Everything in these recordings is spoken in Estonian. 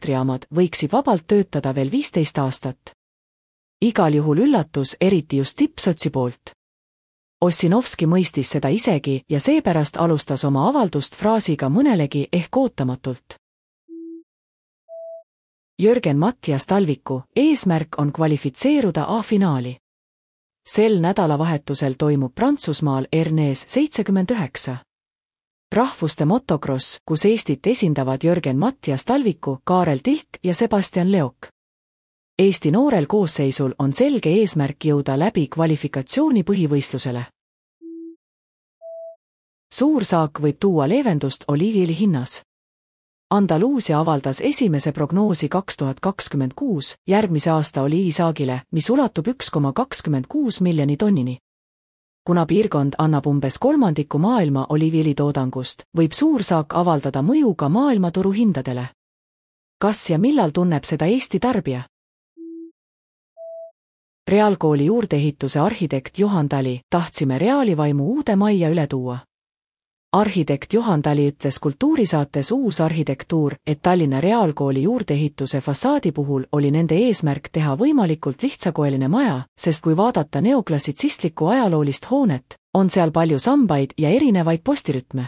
elektrijaamad võiksid vabalt töötada veel 15 aastat. Igal juhul üllatus, eriti just tippsotsi poolt. Ossinovski mõistis seda isegi ja seepärast alustas oma avaldust fraasiga mõnelegi ehk ootamatult. Jürgen Mattias Talviku eesmärk on kvalifitseeruda A-finaali. Sel nädalavahetusel toimub Prantsusmaal Ernés 79. Rahvuste motocross, kus Eestit esindavad Jürgen Mattias Talviku, Kaarel Tilk ja Sebastian Leok. Eesti noorel koosseisul on selge eesmärk jõuda läbi kvalifikatsiooni põhivõistlusele. Suur saak võib tuua leevendust oliiviõli hinnas. Andaluusia avaldas esimese prognoosi 2026 järgmise aasta oliivisaagile, mis ulatub 1,26 miljoni tonnini. Kuna piirkond annab umbes kolmandiku maailma oliiviõlitoodangust, võib suur saak avaldada mõju ka maailmaturu hindadele. Kas ja millal tunneb seda Eesti tarbija? Reaalkooli juurdeehituse arhitekt Juhan Tali: tahtsime reaalivaimu uude majja üle tuua. Arhitekt Juhan Tali ütles kultuurisaates Uus arhitektuur, et Tallinna Reaalkooli juurdeehituse fassaadi puhul oli nende eesmärk teha võimalikult lihtsakoeline maja, sest kui vaadata neoklassitsistlikku ajaloolist hoonet, on seal palju sambaid ja erinevaid postirütme.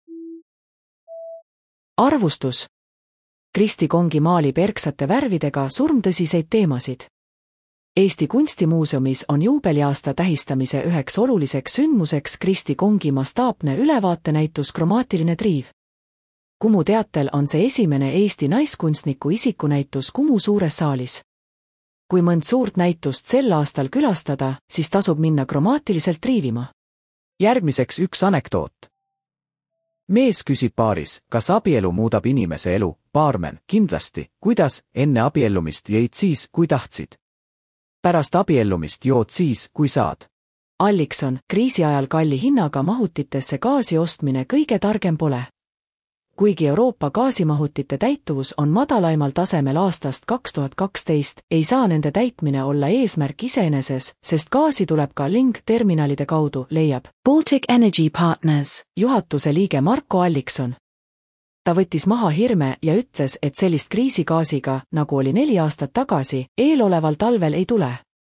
Arvustus. Kristi Kongi maalib erksate värvidega surmtõsiseid teemasid. Eesti Kunstimuuseumis on juubeliaasta tähistamise üheks oluliseks sündmuseks Kristi Kongi mastaapne ülevaatenäitus Kromaatiline triiv. Kumu teatel on see esimene Eesti naiskunstniku isikunäitus Kumu suures saalis. Kui mõnd suurt näitust sel aastal külastada, siis tasub minna kromaatiliselt triivima. Järgmiseks üks anekdoot. Mees küsib baaris, kas abielu muudab inimese elu. Baarmen: kindlasti. Kuidas? Enne abiellumist jõid siis, kui tahtsid. Pärast abiellumist jood siis, kui saad. Allikson: kriisi ajal kalli hinnaga mahutitesse gaasi ostmine kõige targem pole. Kuigi Euroopa gaasimahutite täituvus on madalaimal tasemel aastast 2012, ei saa nende täitmine olla eesmärk iseeneses, sest gaasi tuleb ka link-terminalide kaudu, leiab Baltic Energy Partners juhatuse liige Marko Allikson. Ta võttis maha hirme ja ütles, et sellist kriisigaasiga, nagu oli 4 aastat tagasi, eeloleval talvel ei tule.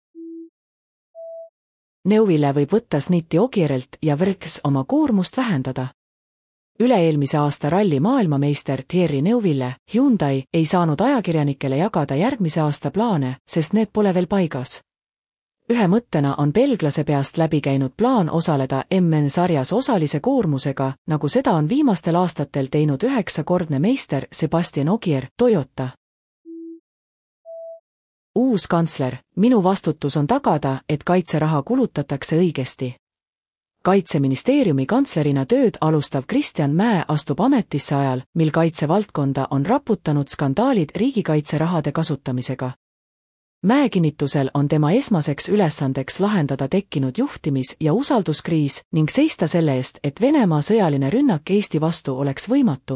Neuville võib võtta snitti Ogierelt ja Vrks oma koormust vähendada. Üle-eelmise aasta ralli maailmameister Thierry Neuville, Hyundai, ei saanud ajakirjanikele jagada järgmise aasta plaane, sest need pole veel paigas. Ühe mõttena on belglase peast läbi käinud plaan osaleda MN-sarjas osalise koormusega, nagu seda on viimastel aastatel teinud 9-kordne meister Sebastian Ogier, Toyota. Uus kantsler: minu vastutus on tagada, et kaitseraha kulutatakse õigesti. Kaitseministeeriumi kantslerina tööd alustav Kristjan Mäe astub ametisse ajal, mil kaitsevaldkonda on raputanud skandaalid riigikaitserahade kasutamisega. Mäe kinnitusel on tema esmaseks ülesandeks lahendada tekkinud juhtimis- ja usalduskriis ning seista selle eest, et Venemaa sõjaline rünnak Eesti vastu oleks võimatu.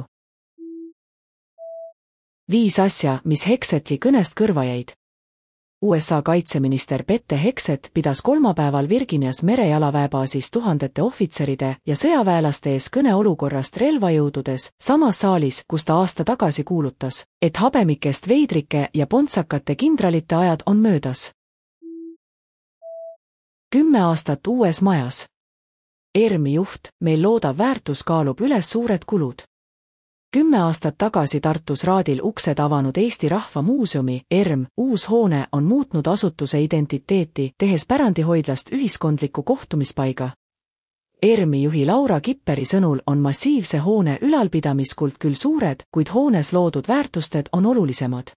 5 asja, mis Hegseti kõnest kõrva jäid. USA kaitseminister Pete Hegseth pidas kolmapäeval Virginias merejalaväebaasis tuhandete ohvitseride ja sõjaväelaste ees kõne olukorrast relvajõududes, samas saalis, kus ta aasta tagasi kuulutas, et habemikest veidrike ja pontsakate kindralite ajad on möödas. 10 aastat uues majas. ERM-i juht: meil loodav väärtus kaalub üles suured kulud. 10 aastat tagasi Tartus Raadil uksed avanud Eesti Rahva Muuseumi, ERM, uus hoone on muutnud asutuse identiteeti, tehes pärandihoidlast ühiskondliku kohtumispaiga. ERM-i juhi Laura Kipperi sõnul on massiivse hoone ülalpidamiskult küll suured, kuid hoones loodud väärtused on olulisemad.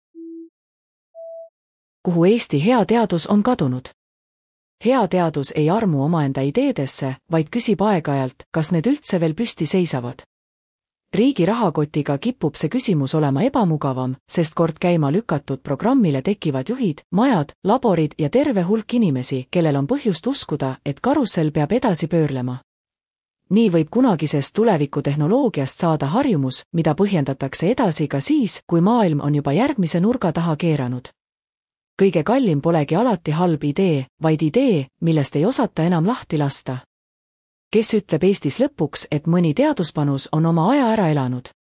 Kuhu Eesti hea teadus on kadunud? Hea teadus ei armu omaenda ideedesse, vaid küsib aeg-ajalt, kas need üldse veel püsti seisavad. Riigi rahakotiga kipub see küsimus olema ebamugavam, sest kord käima lükatud programmile tekivad juhid, majad, laborid ja terve hulk inimesi, kellel on põhjust uskuda, et karussell peab edasi pöörlema. Nii võib kunagisest tulevikutehnoloogiast saada harjumus, mida põhjendatakse edasi ka siis, kui maailm on juba järgmise nurga taha keeranud. Kõige kallim polegi alati halb idee, vaid idee, millest ei osata enam lahti lasta. Kes ütleb Eestis lõpuks, et mõni teaduspanus on oma aja ära elanud?